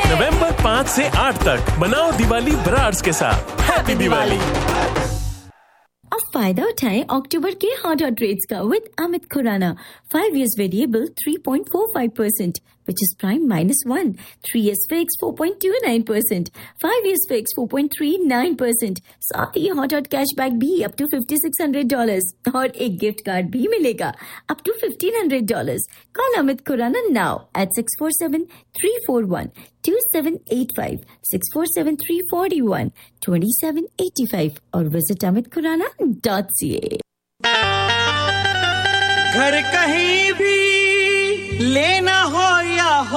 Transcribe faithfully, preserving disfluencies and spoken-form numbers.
नवंबर पाँच से आठ तक मनाओ दिवाली ब्रार्स के साथ। हैप्पी दिवाली। अब फायदा उठाएं अक्टूबर के हॉट हॉट रेट्स का with Amit Khurana. Five years variable three point four five percent, which is prime minus one. Three years fixed four point two nine percent. Five years fixed four point three nine percent. साथ ही hot hot cashback भी up to fifty six hundred dollars और एक gift card भी मिलेगा up to fifteen hundred dollars. Call Amit Khurana now at six four seven three four one two seven eight five, six four seven three four one two seven eight five और visit amit khurana dot c a. घर कहीं भी लेना हो या हो